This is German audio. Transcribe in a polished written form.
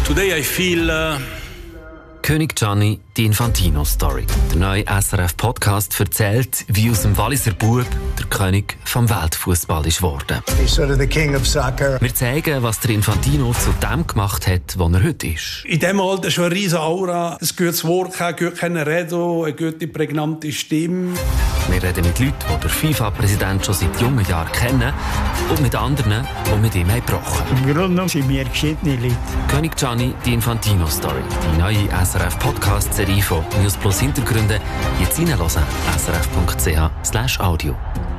Today I feel König Gianni, die Infantino-Story. Der neue SRF-Podcast erzählt, wie aus dem Walliser Bub der König vom Weltfußball ist geworden. He's sort of the king of soccer. Wir zeigen, was der Infantino zu dem gemacht hat, was er heute ist. in diesem Alter schon eine riesige Aura, ein gutes Wort, ein gutes Reden, eine gute, prägnante Stimme. Wir reden mit Leuten, die den FIFA-Präsident schon seit jungen Jahren kennen und mit anderen, die mit ihm gebrochen haben. Im Grunde genommen sind wir geschiedene Leute. König Gianni, die Infantino-Story. Die neue SRF-Podcast-Serie von News Plus Hintergründe. Jetzt reinhören. srf.ch/audio.